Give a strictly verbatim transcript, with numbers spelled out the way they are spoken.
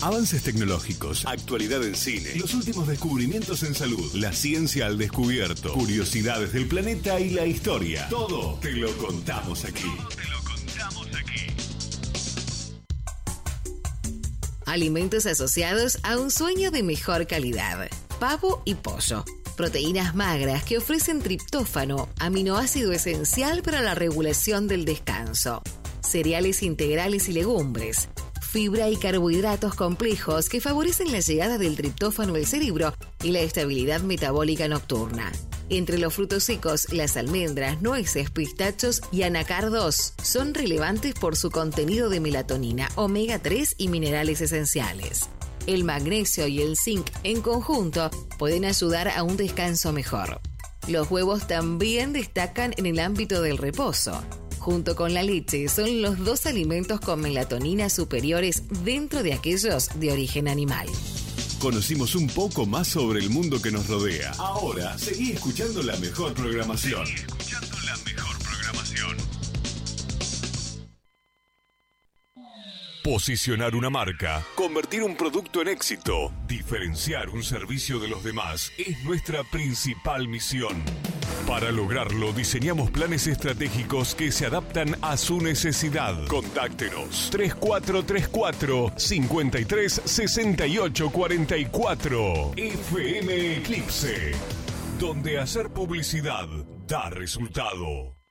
Avances tecnológicos, actualidad en cine, los últimos descubrimientos en salud, la ciencia al descubierto, curiosidades del planeta y la historia. Todo te lo contamos aquí. Todo te lo contamos aquí. Alimentos asociados a un sueño de mejor calidad. Pavo y pollo. Proteínas magras que ofrecen triptófano, aminoácido esencial para la regulación del descanso. Cereales integrales y legumbres. Fibra y carbohidratos complejos que favorecen la llegada del triptófano al cerebro y la estabilidad metabólica nocturna. Entre los frutos secos, las almendras, nueces, pistachos y anacardos son relevantes por su contenido de melatonina, omega tres y minerales esenciales. El magnesio y el zinc en conjunto pueden ayudar a un descanso mejor. Los huevos también destacan en el ámbito del reposo. Junto con la leche, son los dos alimentos con melatonina superiores dentro de aquellos de origen animal. Conocimos un poco más sobre el mundo que nos rodea. Ahora, seguí escuchando la mejor programación. Seguí escuchando la mejor programación. Posicionar una marca, convertir un producto en éxito, diferenciar un servicio de los demás es nuestra principal misión. Para lograrlo, diseñamos planes estratégicos que se adaptan a su necesidad. Contáctenos tres cuatro tres cuatro, cinco tres seis ocho cuatro cuatro. F M Eclipse, donde hacer publicidad da resultado.